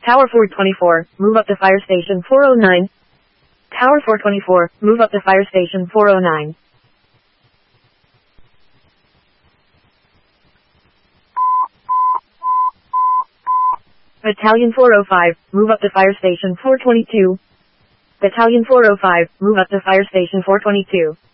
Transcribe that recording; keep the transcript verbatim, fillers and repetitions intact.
Tower four twenty-four, move up to fire station four oh nine. Tower four twenty-four, move up to fire station four oh nine. Battalion four oh five, move up to fire station four twenty-two. Battalion four oh five, move up to fire station four twenty-two.